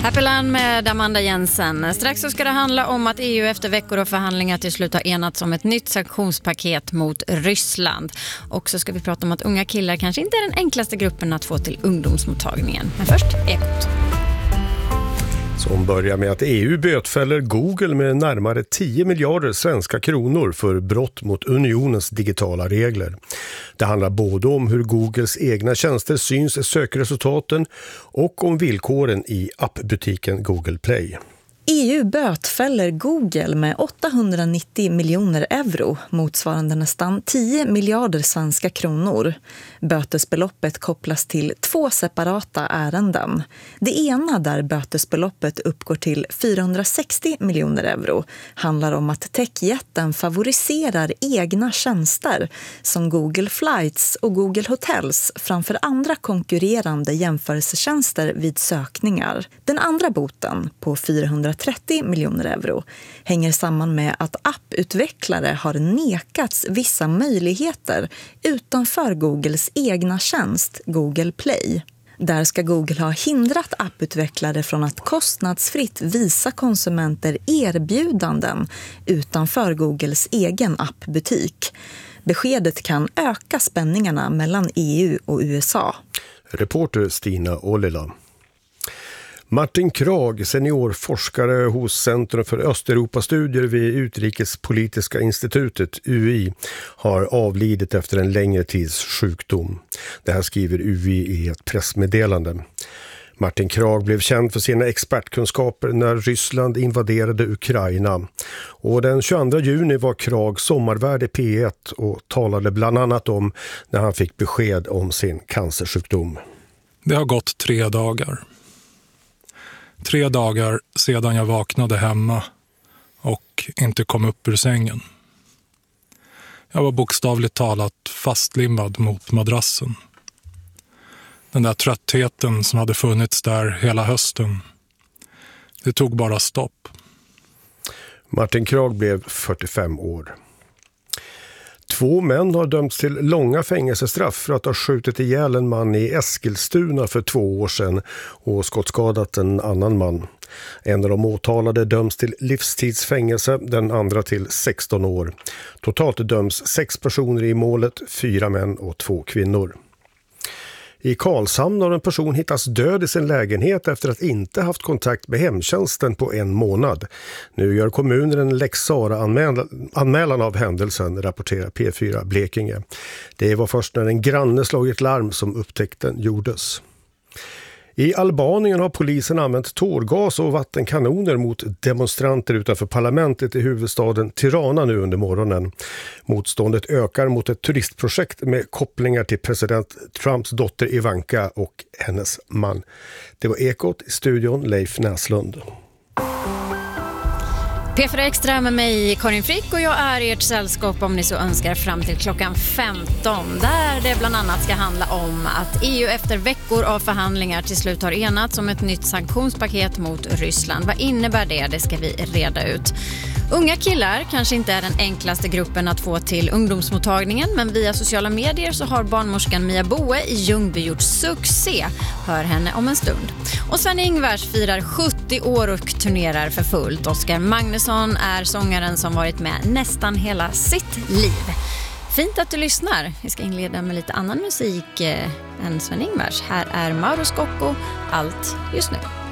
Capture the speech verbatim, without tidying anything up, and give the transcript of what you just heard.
Happyland med Amanda Jensen. Strax så ska det handla om att E U efter veckor av förhandlingar till slut har enats om ett nytt sanktionspaket mot Ryssland. Och så ska vi prata om att unga killar kanske inte är den enklaste gruppen att få till ungdomsmottagningen. Men först, Ekot. Som börjar med att E U bötfäller Google med närmare tio miljarder svenska kronor för brott mot unionens digitala regler. Det handlar både om hur Googles egna tjänster syns i sökresultaten och om villkoren i appbutiken Google Play. E U bötfäller Google med åttahundranittio miljoner euro, motsvarande nästan tio miljarder svenska kronor. Bötesbeloppet kopplas till två separata ärenden. Det ena, där bötesbeloppet uppgår till fyrahundrasextio miljoner euro, handlar om att techjätten favoriserar egna tjänster som Google Flights och Google Hotels framför andra konkurrerande jämförelsetjänster vid sökningar. Den andra boten på fyrahundratrettio miljoner euro hänger samman med att apputvecklare har nekats vissa möjligheter utanför Googles egna tjänst Google Play. Där ska Google ha hindrat apputvecklare från att kostnadsfritt visa konsumenter erbjudanden utanför Googles egen appbutik. Beskedet kan öka spänningarna mellan E U och U S A. Reporter Stina Ollila. Martin Krag, seniorforskare hos Centrum för Östeuropastudier vid Utrikespolitiska institutet U I, har avlidit efter en längre tids sjukdom. Det här skriver U I i ett pressmeddelande. Martin Krag blev känd för sina expertkunskaper när Ryssland invaderade Ukraina. Och den tjugoandra juni var Krag sommarvärd i P ett och talade bland annat om när han fick besked om sin cancersjukdom. Det har gått tre dagar. Tre dagar sedan jag vaknade hemma och inte kom upp ur sängen. Jag var bokstavligt talat fastlimmad mot madrassen. Den där tröttheten som hade funnits där hela hösten, det tog bara stopp. Martin Krag blev fyrtiofem år. Två män har dömts till långa fängelsestraff för att ha skjutit ihjäl en man i Eskilstuna för två år sedan och skottskadat en annan man. En av de åtalade döms till livstidsfängelse, den andra till sexton år. Totalt döms sex personer i målet, fyra män och två kvinnor. I Karlshamn har en person hittats död i sin lägenhet efter att inte haft kontakt med hemtjänsten på en månad. Nu gör kommunen en Lex Sarah-anmälan av händelsen, rapporterar P fyra Blekinge. Det var först när en granne slagit larm som upptäckten gjordes. I Albanien har polisen använt tårgas och vattenkanoner mot demonstranter utanför parlamentet i huvudstaden Tirana nu under morgonen. Motståndet ökar mot ett turistprojekt med kopplingar till president Trumps dotter Ivanka och hennes man. Det var Ekot, i studion Leif Näslund. P fyra Extra med mig, Karin Frick, och jag är i ert sällskap om ni så önskar fram till klockan femton, där det bland annat ska handla om att E U efter veckor av förhandlingar till slut har enats om ett nytt sanktionspaket mot Ryssland. Vad innebär det? Det ska vi reda ut. Unga killar kanske inte är den enklaste gruppen att få till ungdomsmottagningen, men via sociala medier så har barnmorskan Mia Boe i Ljungby gjort succé. Hör henne om en stund. Och Sven-Ingvars firar sjuttio år och turnerar för fullt. Oskar Magnusson är sångaren som varit med nästan hela sitt liv. Fint att du lyssnar. Vi ska inleda med lite annan musik eh, än Sven-Ingvars. Här är Mauro Scocco, Allt just nu.